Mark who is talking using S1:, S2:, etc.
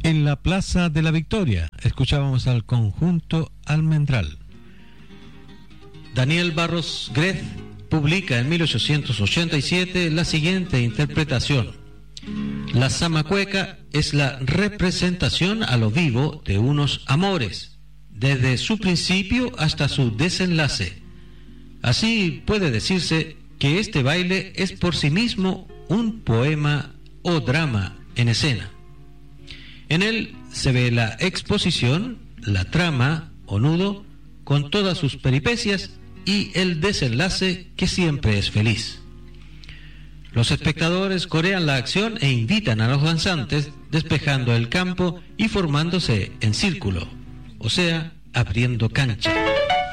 S1: En la Plaza de la Victoria escuchábamos al conjunto Almendral. Daniel Barros Grez publica en 1887 la siguiente interpretación: la zamacueca es la representación a lo vivo de unos amores, desde su principio hasta su desenlace. Así puede decirse que este baile es por sí mismo un poema o drama en escena. En él se ve la exposición, la trama o nudo, con todas sus peripecias y el desenlace que siempre es feliz. Los espectadores corean la acción e invitan a los danzantes, despejando el campo y formándose en círculo, o sea, abriendo cancha.